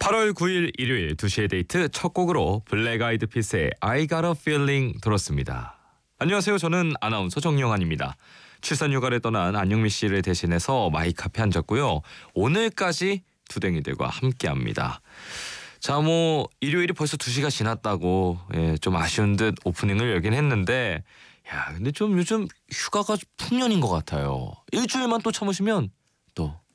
8월 9일 일요일 2시의 데이트 첫 곡으로 블랙 아이드 피스의 I Got a Feeling 들었습니다. 안녕하세요. 저는 아나운서 정영환입니다. 출산 휴가를 떠난 안영미 씨를 대신해서 마이크 앞에 앉았고요. 오늘까지 두댕이들과 함께합니다. 자, 일요일이 벌써 2시가 지났다고 좀 아쉬운 듯 오프닝을 열긴 했는데 근데 좀 요즘 휴가가 풍년인 것 같아요. 일주일만 또 참으시면 또